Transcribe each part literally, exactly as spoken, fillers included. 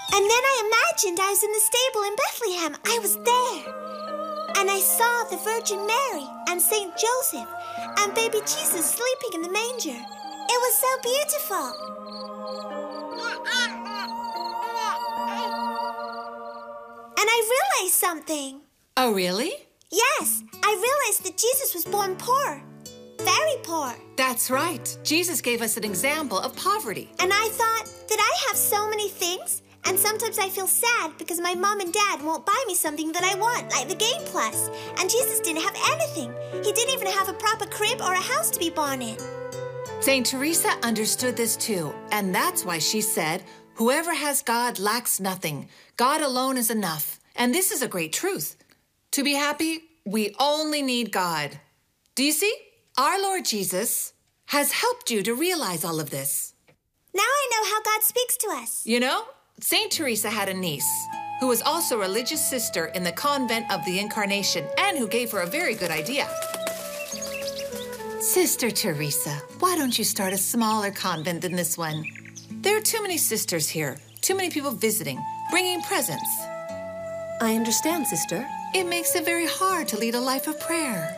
And then I imagined I was in the stable in Bethlehem. I was there. And I saw the Virgin Mary and Saint Joseph and baby Jesus sleeping in the manger. It was so beautiful. And I realized something. Oh, really? Yes, I realized that Jesus was born poor. Very poor. That's right. Jesus gave us an example of poverty. And I thought that I have so many things, and sometimes I feel sad because my mom and dad won't buy me something that I want, like the Game Plus. And Jesus didn't have anything. He didn't even have a proper crib or a house to be born in. Saint Teresa understood this too, and that's why she said, "Whoever has God lacks nothing. God alone is enough." And this is a great truth. To be happy, we only need God. Do you see? Our Lord Jesus has helped you to realize all of this. Now I know how God speaks to us. You know, Saint Teresa had a niece who was also a religious sister in the convent of the Incarnation and who gave her a very good idea. Sister Teresa, why don't you start a smaller convent than this one? There are too many sisters here, too many people visiting, bringing presents. I understand, sister. It makes it very hard to lead a life of prayer.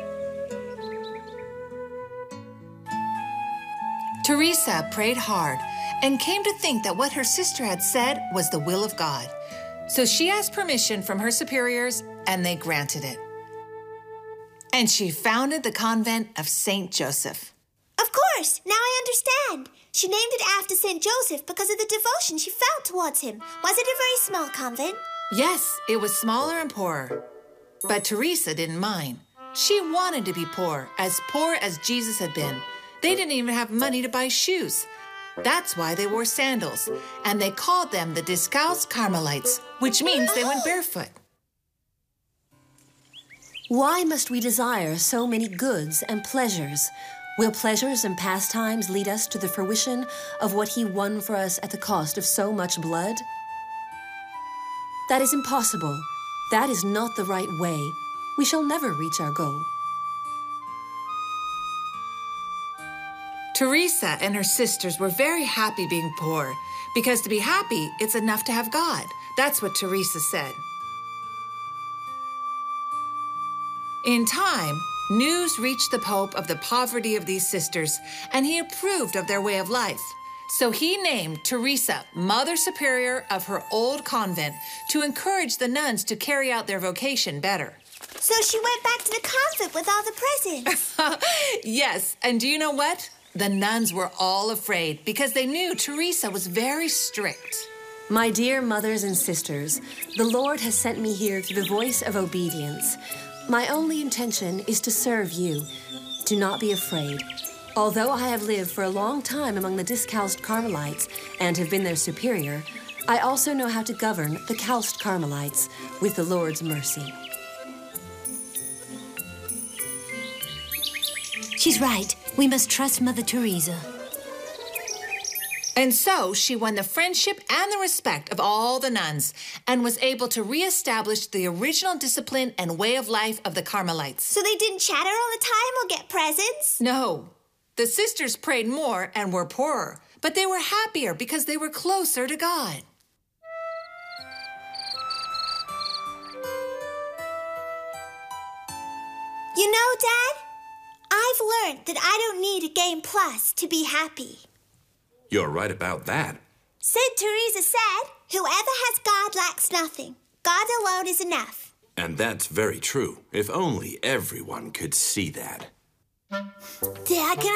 Teresa prayed hard and came to think that what her sister had said was the will of God. So she asked permission from her superiors, and they granted it. And she founded the convent of Saint Joseph. Of course, now I understand. She named it after Saint Joseph because of the devotion she felt towards him. Was it a very small convent? Yes, it was smaller and poorer. But Teresa didn't mind. She wanted to be poor, as poor as Jesus had been. They didn't even have money to buy shoes. That's why they wore sandals, and they called them the Discalced Carmelites, which means they went barefoot. Why must we desire so many goods and pleasures? Will pleasures and pastimes lead us to the fruition of what he won for us at the cost of so much blood? That is impossible. That is not the right way. We shall never reach our goal. Teresa and her sisters were very happy being poor, because to be happy, it's enough to have God. That's what Teresa said. In time, news reached the Pope of the poverty of these sisters, and he approved of their way of life. So he named Teresa Mother Superior of her old convent to encourage the nuns to carry out their vocation better. So she went back to the convent with all the presents. Yes, and do you know what? The nuns were all afraid because they knew Teresa was very strict. My dear mothers and sisters, the Lord has sent me here through the voice of obedience. My only intention is to serve you. Do not be afraid. Although I have lived for a long time among the Discalced Carmelites and have been their superior, I also know how to govern the Calced Carmelites with the Lord's mercy. She's right. We must trust Mother Teresa. And so she won the friendship and the respect of all the nuns and was able to reestablish the original discipline and way of life of the Carmelites. So they didn't chatter all the time or get presents? No. The sisters prayed more and were poorer, but they were happier because they were closer to God. You know, Dad, I've learned that I don't need a Game Plus to be happy. You're right about that. Saint Teresa said, "Whoever has God lacks nothing. God alone is enough." And that's very true. If only everyone could see that. Dad, can